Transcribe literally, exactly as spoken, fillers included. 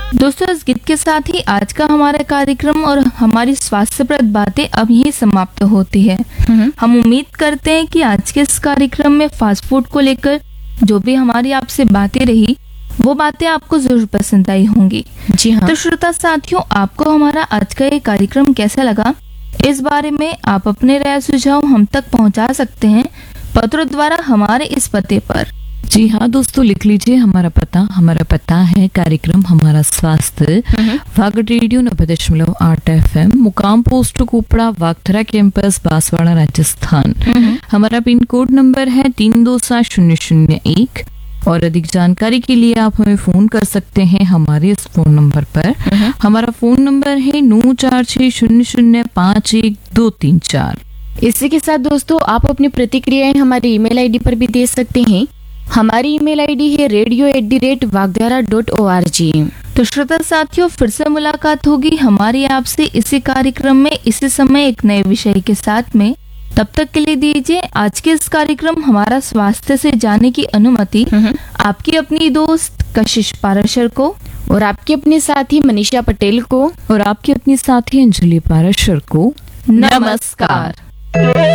दोस्तों, इस गीत के साथ ही आज का हमारा कार्यक्रम और हमारी स्वास्थ्यप्रद बातें अब यही समाप्त होती है। हम उम्मीद करते हैं कि आज के इस कार्यक्रम में फास्ट फूड को लेकर जो भी हमारी आपसे बातें रही वो बातें आपको जरूर पसंद आई होंगी। जी हाँ। तो श्रोता साथियों, आपको हमारा आज का ये कार्यक्रम कैसा लगा, इस बारे में आप अपने राय सुझाव हम तक पहुंचा सकते हैं पत्रों द्वारा हमारे इस पते पर। जी हाँ दोस्तों, लिख लीजिए हमारा पता। हमारा पता है कार्यक्रम हमारा स्वास्थ्य, वागड रेडियो नब्बे दशमलव आठ एफ एम, मुकाम पोस्ट कुपड़ा, वागथरा कैंपस, बांसवाड़ा, राजस्थान। हमारा पिन कोड नंबर है तीन दो सात शून्य शून्य एक। और अधिक जानकारी के लिए आप हमें फोन कर सकते हैं हमारे इस फोन नंबर पर। हमारा फोन नंबर है नौ चार छह शून्य शून्य पाँच एक दो तीन चार। इसी के साथ दोस्तों, आप अपनी प्रतिक्रियाएं हमारी ईमेल आईडी पर भी दे सकते हैं। हमारी ईमेल आईडी है radio at the rate वागधारा dot O R G. तो श्रोता साथियों, फिर से मुलाकात होगी हमारी आपसे इसी कार्यक्रम में इसी समय एक नए विषय के साथ में। तब तक के लिए दीजिए आज के इस कार्यक्रम हमारा स्वास्थ्य से जाने की अनुमति आपकी अपनी दोस्त कशिश पाराशर को, और आपके अपने साथी मनीषा पटेल को, और आपकी अपनी साथी अंजलि पाराशर को। नमस्कार।